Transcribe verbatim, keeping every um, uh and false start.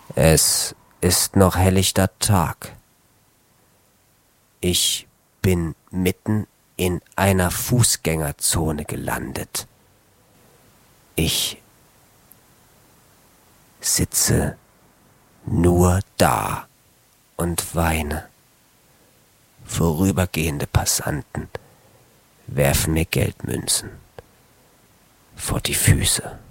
Es ist noch helllichter Tag. Ich bin mitten in einer Fußgängerzone gelandet. Ich sitze nur da und weine. Vorübergehende Passanten werfen mir Geldmünzen vor die Füße.